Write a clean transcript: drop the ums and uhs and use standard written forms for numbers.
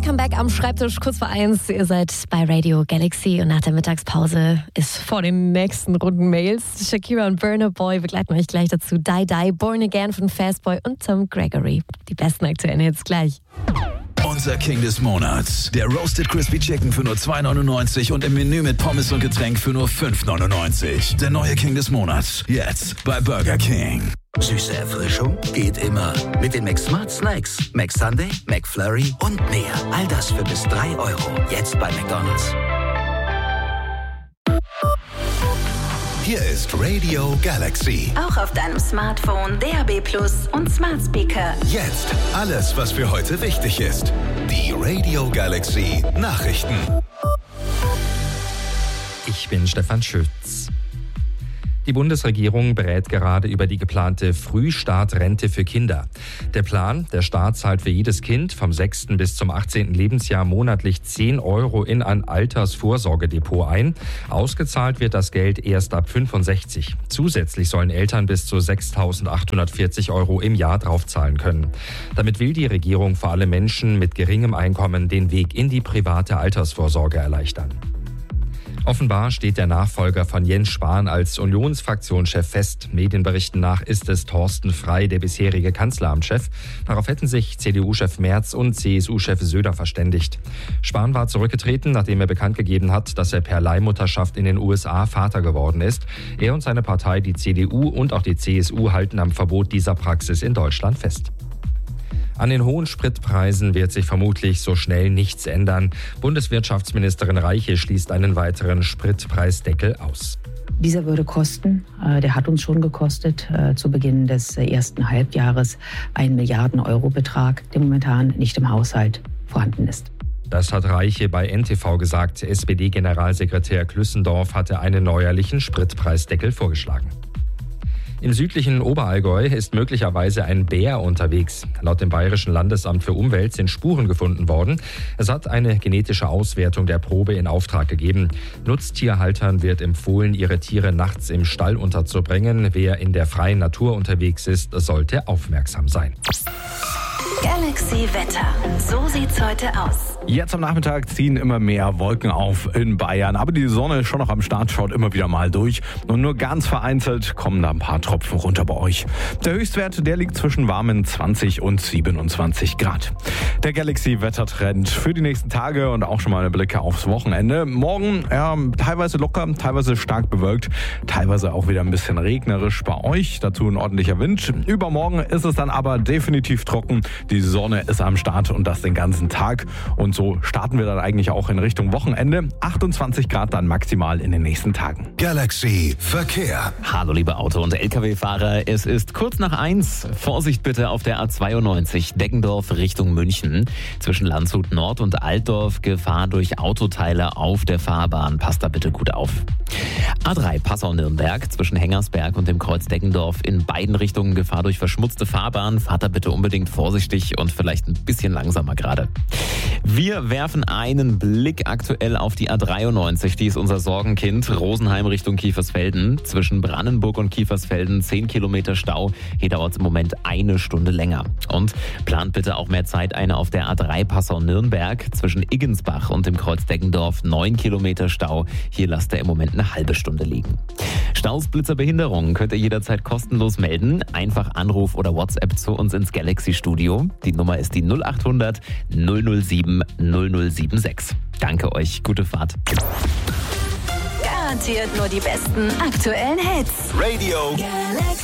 Welcome back am Schreibtisch, kurz vor 1. Ihr seid bei Radio Galaxy und nach der Mittagspause ist vor den nächsten Runden Mails. Shakira und Burna Boy begleiten euch gleich dazu. Die Die, Born Again von Fastboy und Tom Gregory. Die besten aktuellen Hits gleich. Unser King des Monats. Der Roasted Crispy Chicken für nur 2,99 und im Menü mit Pommes und Getränk für nur 5,99. Der neue King des Monats. Jetzt bei Burger King. Süße Erfrischung geht immer. Mit den McSmart Snacks. McSunday, McFlurry und mehr. All das für bis 3 €. Jetzt bei McDonald's. Hier ist Radio Galaxy. Auch auf deinem Smartphone, DAB+ und Smart Speaker. Jetzt alles, was für heute wichtig ist. Die Radio Galaxy Nachrichten. Ich bin Stefan Schütz. Die Bundesregierung berät gerade über die geplante Frühstartrente für Kinder. Der Plan, der Staat zahlt für jedes Kind vom 6. bis zum 18. Lebensjahr monatlich 10 € in ein Altersvorsorgedepot ein. Ausgezahlt wird das Geld erst ab 65. Zusätzlich sollen Eltern bis zu 6.840 € im Jahr draufzahlen können. Damit will die Regierung vor allem Menschen mit geringem Einkommen den Weg in die private Altersvorsorge erleichtern. Offenbar steht der Nachfolger von Jens Spahn als Unionsfraktionschef fest. Medienberichten nach ist es Thorsten Frey, der bisherige Kanzleramtschef. Darauf hätten sich CDU-Chef Merz und CSU-Chef Söder verständigt. Spahn war zurückgetreten, nachdem er bekannt gegeben hat, dass er per Leihmutterschaft in den USA Vater geworden ist. Er und seine Partei, die CDU und auch die CSU, halten am Verbot dieser Praxis in Deutschland fest. An den hohen Spritpreisen wird sich vermutlich so schnell nichts ändern. Bundeswirtschaftsministerin Reiche schließt einen weiteren Spritpreisdeckel aus. Dieser würde kosten, der hat uns schon gekostet, zu Beginn des ersten Halbjahres 1 Milliarden-Euro-Betrag, der momentan nicht im Haushalt vorhanden ist. Das hat Reiche bei NTV gesagt. SPD-Generalsekretär Klüssendorf hatte einen neuerlichen Spritpreisdeckel vorgeschlagen. Im südlichen Oberallgäu ist möglicherweise ein Bär unterwegs. Laut dem Bayerischen Landesamt für Umwelt sind Spuren gefunden worden. Es hat eine genetische Auswertung der Probe in Auftrag gegeben. Nutztierhaltern wird empfohlen, ihre Tiere nachts im Stall unterzubringen. Wer in der freien Natur unterwegs ist, sollte aufmerksam sein. Galaxy Wetter. So sieht's heute aus. Jetzt am Nachmittag ziehen immer mehr Wolken auf in Bayern, aber die Sonne ist schon noch am Start, schaut immer wieder mal durch und nur ganz vereinzelt kommen da ein paar Tropfen runter bei euch. Der Höchstwert, der liegt zwischen warmen 20 und 27 Grad. Der Galaxy-Wettertrend für die nächsten Tage und auch schon mal eine Blicke aufs Wochenende. Morgen teilweise locker, teilweise stark bewölkt, teilweise auch wieder ein bisschen regnerisch bei euch, dazu ein ordentlicher Wind. Übermorgen ist es dann aber definitiv trocken, die Sonne ist am Start und das den ganzen Tag. Und so starten wir dann eigentlich auch in Richtung Wochenende. 28 Grad dann maximal in den nächsten Tagen. Galaxy Verkehr. Hallo liebe Auto- und Lkw-Fahrer, es ist kurz nach 1. Vorsicht bitte auf der A92 Deggendorf Richtung München. Zwischen Landshut Nord und Altdorf Gefahr durch Autoteile auf der Fahrbahn. Passt da bitte gut auf. A3 Passau-Nürnberg zwischen Hengersberg und dem Kreuz Deggendorf in beiden Richtungen Gefahr durch verschmutzte Fahrbahn. Fahrt da bitte unbedingt vorsichtig und vielleicht ein bisschen langsamer gerade. Wir werfen einen Blick aktuell auf die A93. Die ist unser Sorgenkind. Rosenheim Richtung Kiefersfelden. Zwischen Brandenburg und Kiefersfelden 10 Kilometer Stau. Hier dauert es im Moment 1 Stunde länger. Und plant bitte auch mehr Zeit ein auf der A3 Passau-Nürnberg. Zwischen Iggensbach und dem Kreuz Deggendorf 9 Kilometer Stau. Hier lasst ihr im Moment eine halbe Stunde liegen. Staus, Blitzer, Behinderungen könnt ihr jederzeit kostenlos melden. Einfach Anruf oder WhatsApp zu uns ins Galaxy-Studio. Die Nummer ist die 0800 007 0076. Danke euch, gute Fahrt. Garantiert nur die besten aktuellen Hits. Radio Galaxy.